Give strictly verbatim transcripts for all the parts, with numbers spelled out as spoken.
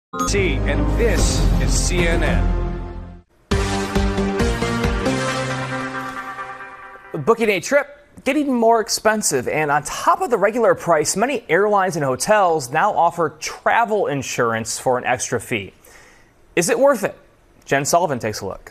T, and this is C N N. Booking a trip getting more expensive, and on top of the regular price, many airlines and hotels now offer travel insurance for an extra fee. Is it worth it? Jen Sullivan takes a look.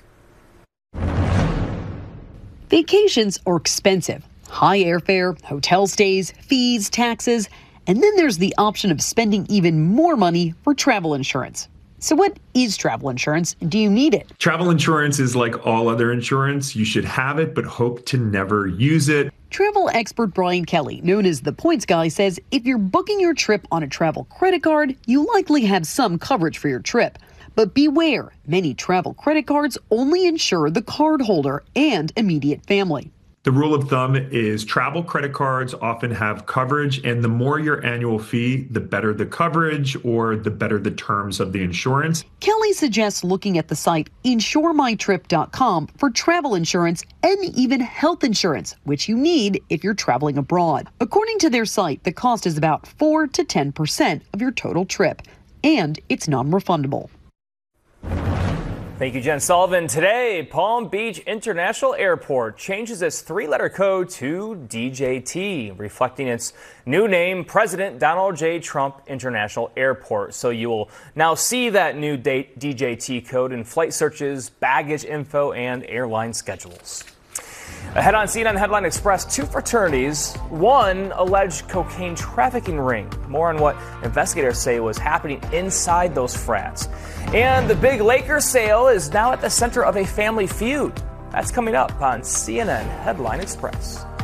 Vacations are expensive. High airfare, hotel stays, fees, taxes, and then there's the option of spending even more money for travel insurance. So what is travel insurance? Do you need it? Travel insurance is like all other insurance. You should have it, but hope to never use it. Travel expert Brian Kelly, known as the Points Guy, says if you're booking your trip on a travel credit card, you likely have some coverage for your trip. But beware, many travel credit cards only insure the cardholder and immediate family. The rule of thumb is travel credit cards often have coverage, and the more your annual fee, the better the coverage or the better the terms of the insurance. Kelly suggests looking at the site insure my trip dot com for travel insurance and even health insurance, which you need if you're traveling abroad. According to their site, the cost is about four to ten percent of your total trip, and it's non-refundable. Thank you, Jen Sullivan. Today, Palm Beach International Airport changes its three-letter code to D J T, reflecting its new name, President Donald J. Trump International Airport. So you will now see that new D J T code in flight searches, baggage info, and airline schedules. Ahead on C N N Headline Express, two fraternities, one alleged cocaine trafficking ring. More on what investigators say was happening inside those frats. And the big Lakers sale is now at the center of a family feud. That's coming up on C N N Headline Express.